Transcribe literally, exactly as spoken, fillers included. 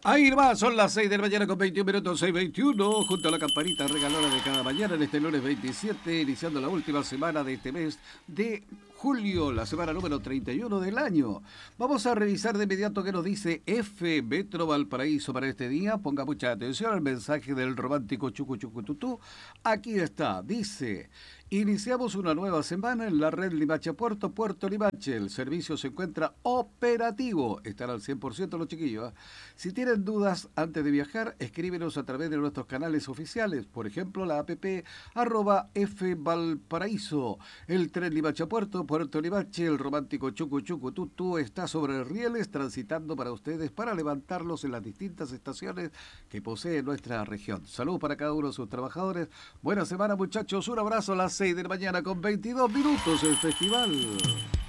Ahí va, son las seis de la mañana con veintiún minutos, seis veintiuno, junto a la campanita regalona de cada mañana en este lunes veintisiete, iniciando la última semana de este mes de julio, la semana número treinta y uno del año. Vamos a revisar de inmediato qué nos dice F Metro Valparaíso para este día. Ponga mucha atención al mensaje del romántico Chucu Chucu Tutú. Aquí está, dice: iniciamos una nueva semana en la red Limache Puerto, Puerto Limache. El servicio se encuentra operativo. Están al cien por ciento los chiquillos, ¿eh? Si tienen dudas antes de viajar, escríbenos a través de nuestros canales oficiales. Por ejemplo, la app arroba F Valparaíso. El tren Limache Puerto, Puerto Limache, el romántico Chucu Chucu Tutú está sobre rieles transitando para ustedes para levantarlos en las distintas estaciones que posee nuestra región. Saludos para cada uno de sus trabajadores. Buena semana, muchachos. Un abrazo a las seis de la mañana con veintidós minutos el festival.